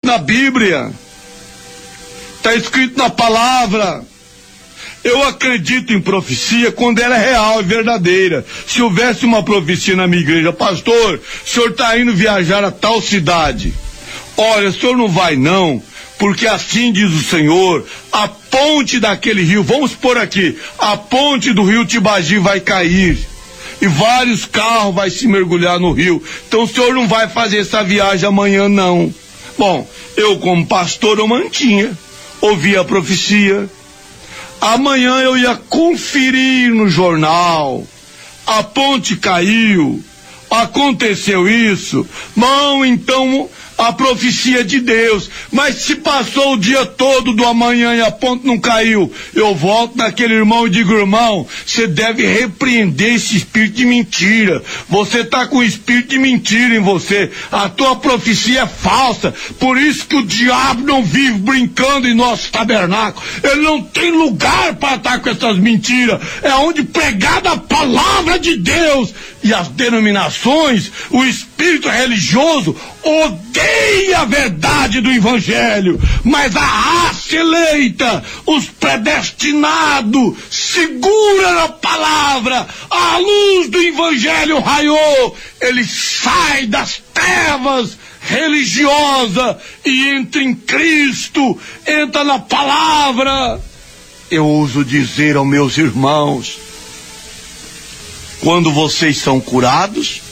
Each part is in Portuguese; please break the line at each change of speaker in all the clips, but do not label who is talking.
na Bíblia, está escrito na palavra. Eu acredito em profecia quando ela é real e verdadeira. Se houvesse uma profecia na minha igreja, pastor, o senhor está indo viajar a tal cidade. Olha, o senhor não vai não, porque assim diz o Senhor, a ponte daquele rio, vamos por aqui, a ponte do rio Tibagi vai cair e vários carros vai se mergulhar no rio. Então o senhor não vai fazer essa viagem amanhã não. Bom, eu como pastor eu mantinha, ouvia a profecia. Amanhã eu ia conferir no jornal, a ponte caiu, aconteceu isso. Bom, então a profecia de Deus, mas se passou o dia todo do amanhã e a ponte não caiu, eu volto naquele irmão e digo, irmão, você deve repreender esse espírito de mentira, você está com espírito de mentira em você, a tua profecia é falsa, por isso que o diabo não vive brincando em nosso tabernáculo, ele não tem lugar para estar com essas mentiras, é onde pregada a palavra de Deus, e as denominações, o espírito religioso odeia a verdade do evangelho, mas a raça eleita, os predestinados, segura na palavra, a luz do evangelho raiou, ele sai das trevas religiosa e entra em Cristo, entra na palavra. Eu ouso dizer aos meus irmãos, quando vocês são curados,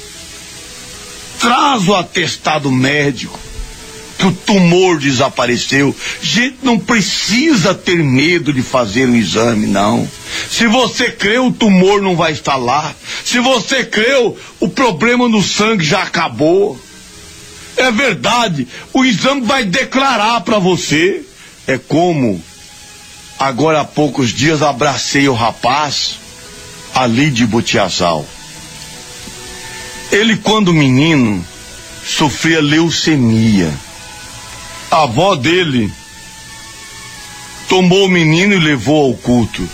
traz o atestado médico que o tumor desapareceu. Gente, não precisa ter medo de fazer um exame, não. Se você crê, o tumor não vai estar lá. Se você crê, o problema no sangue já acabou. É verdade, o exame vai declarar para você. É como agora há poucos dias abracei o rapaz ali de Butiazal. Ele, quando menino, sofria leucemia. A avó dele tomou o menino e levou ao culto.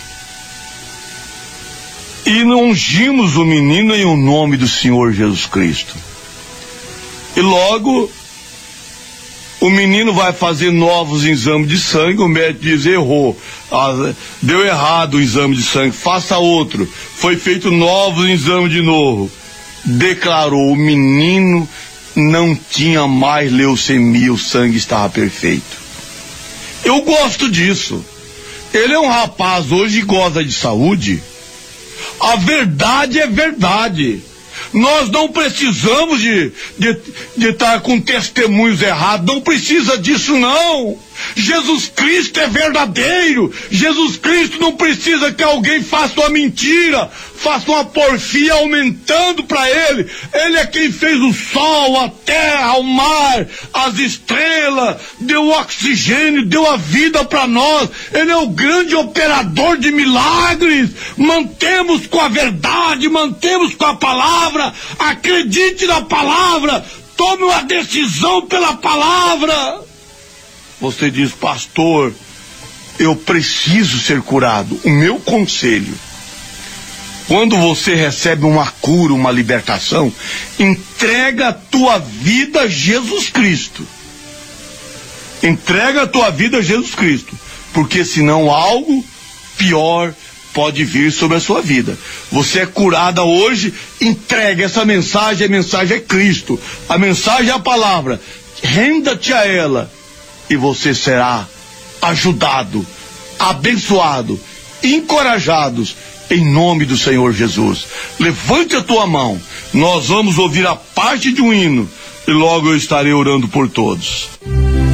E ungimos o menino em o nome do Senhor Jesus Cristo. E logo, o menino vai fazer novos exames de sangue, o médico diz, errou, deu errado o exame de sangue, faça outro. Foi feito novos exames de novo. Declarou, o menino não tinha mais leucemia, o sangue estava perfeito. Eu gosto disso. Ele é um rapaz hoje que goza de saúde. A verdade é verdade. Nós não precisamos de estar com testemunhos errados, não precisa disso não. Jesus Cristo é verdadeiro, Jesus Cristo não precisa que alguém faça uma mentira, faça uma porfia aumentando para ele. Ele é quem fez o sol, a terra, o mar, as estrelas, deu o oxigênio, deu a vida para nós. Ele é o grande operador de milagres. Mantemos com a verdade, mantemos com a palavra, acredite na palavra, tome uma decisão pela palavra. Você diz, pastor, eu preciso ser curado. O meu conselho, quando você recebe uma cura, uma libertação, entrega a tua vida a Jesus Cristo. Entrega a tua vida a Jesus Cristo, porque senão algo pior pode vir sobre a sua vida. Você é curada hoje, entrega essa mensagem, a mensagem é Cristo, a mensagem é a palavra, renda-te a ela, e você será ajudado, abençoado, encorajados, em nome do Senhor Jesus. Levante a tua mão, nós vamos ouvir a parte de um hino, e logo eu estarei orando por todos.